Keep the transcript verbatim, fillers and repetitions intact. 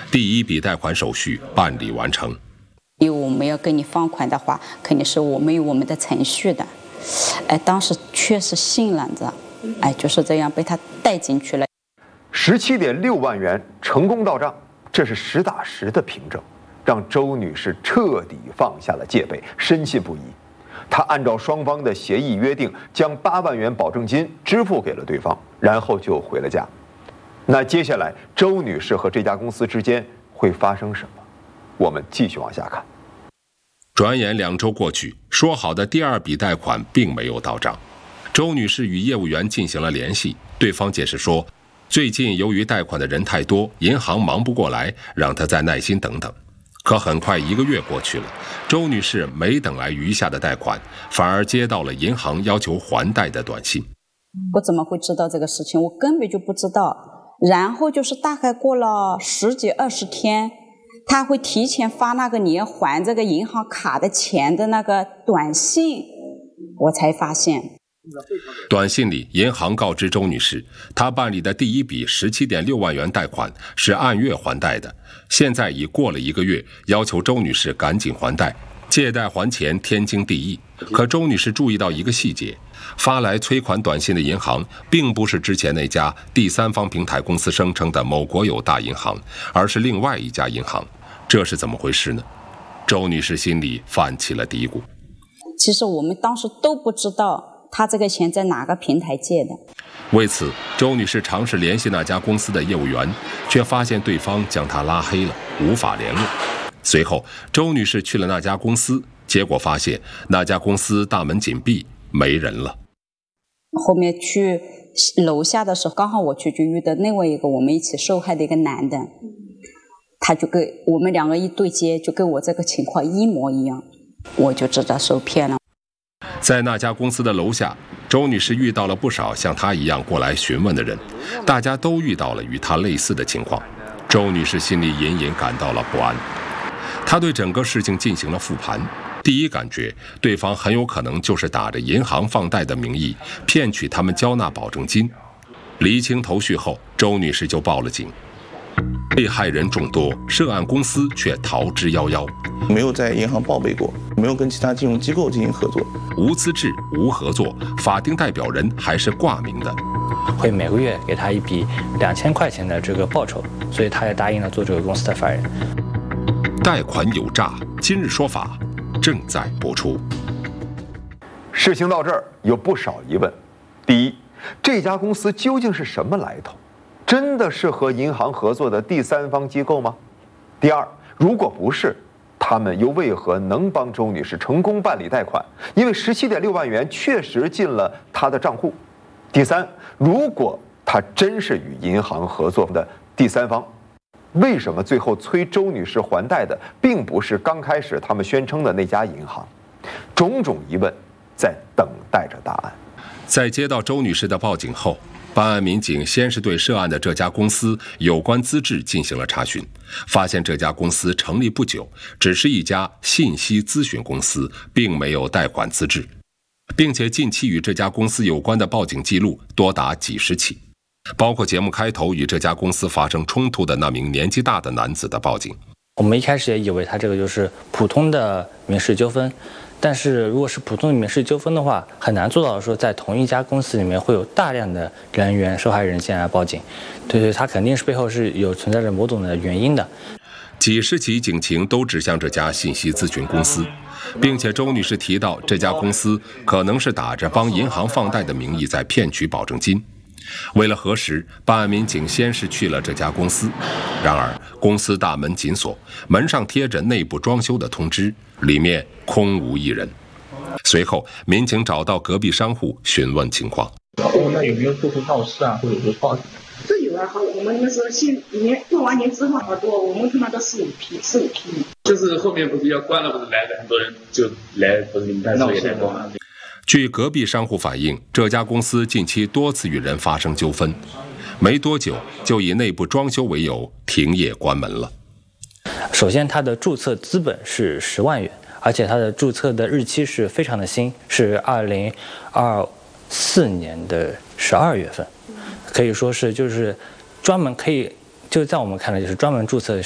第一笔贷款手续办理完成。 因为我们要给你放款的话，肯定是我们有我们的程序的。哎，当时确实信了着，哎，就是这样被他带进去了。 十七点六万元成功到账，这是实打实的凭证，让周女士彻底放下了戒备，深信不疑。她按照双方的协议约定，将八万元保证金支付给了对方，然后就回了家。那接下来，周女士和这家公司之间会发生什么？我们继续往下看。 转眼两周过去，说好的第二笔贷款并没有到账。周女士与业务员进行了联系，对方解释说，最近由于贷款的人太多，银行忙不过来，让她再耐心等等。可很快一个月过去了，周女士没等来余下的贷款，反而接到了银行要求还贷的短信。 我怎么会知道这个事情？我根本就不知道。然后就是大概过了十几二十天，他会提前发那个你要还这个银行卡的钱的那个短信，我才发现。 短信里，银行告知周女士，她办理的第一笔 十七点六万元贷款是按月还贷的，现在已过了一个月，要求周女士赶紧还贷。借贷还钱天经地义，可周女士注意到一个细节，发来催款短信的银行并不是之前那家第三方平台公司声称的某国有大银行，而是另外一家银行。这是怎么回事呢？周女士心里泛起了嘀咕。 其实我们当时都不知道他这个钱在哪个平台借的。 为此，周女士尝试联系那家公司的业务员，却发现对方将她拉黑了，无法联络。随后，周女士去了那家公司，结果发现那家公司大门紧闭，没人了。 后面去楼下的时候，刚好我去就遇到另外一个我们一起受害的一个男的，他就跟我们两个一对接，就跟我这个情况一模一样，我就知道受骗了。 在那家公司的楼下，周女士遇到了不少像她一样过来询问的人，大家都遇到了与她类似的情况。周女士心里隐隐感到了不安，她对整个事情进行了复盘。第一感觉，对方很有可能就是打着银行放贷的名义，骗取他们交纳保证金。厘清头绪后，周女士就报了警。被害人众多，涉案公司却逃之夭夭。 没有在银行报备过，没有跟其他金融机构进行合作， 无资质、无合作，法定代表人还是挂名的， 会每个月给他一笔两千块钱的这个报酬，所以他也答应了做这个公司的法人。 贷款有诈，今日说法正在播出。 事情到这儿有不少疑问：第一，这家公司究竟是什么来头？真的是和银行合作的第三方机构吗？第二，如果不是，他们又为何能帮周女士成功办理贷款？因为 十七点六万元确实进了她的账户。第三，如果她真是与银行合作的第三方，为什么最后催周女士还贷的并不是刚开始他们宣称的那家银行？种种疑问在等待着答案。 在接到周女士的报警后，办案民警先是对涉案的这家公司有关资质进行了查询，发现这家公司成立不久，只是一家信息咨询公司，并没有贷款资质，并且近期与这家公司有关的报警记录多达几十起，包括节目开头与这家公司发生冲突的那名年纪大的男子的报警。 我们一开始也以为他这个就是普通的民事纠纷，但是如果是普通的民事纠纷的话，很难做到说在同一家公司里面会有大量的人员受害人进来报警，对对，他肯定是背后是有存在着某种的原因的。 几十起警情都指向这家信息咨询公司，并且周女士提到这家公司可能是打着帮银行放贷的名义在骗取保证金。为了核实，办案民警先是去了这家公司，然而公司大门紧锁，门上贴着内部装修的通知，里面空无一人。随后，民警找到隔壁商户询问情况。 哦，那有没有做出闹事啊，或者说报警？ 这有啊，好，我们那时候现年过完年之后好多，我们看到都四五批，四五批。 就是后面不是要关了，不是来了很多人就来，不是你们办事也来过吗？ 据隔壁商户反映，这家公司近期多次与人发生纠纷，没多久就以内部装修为由停业关门了。 首先，它的注册资本是十万元，而且它的注册的日期是非常的新，是二零二四年的十二月份，可以说是就是专门可以就在我们看来就是专门注册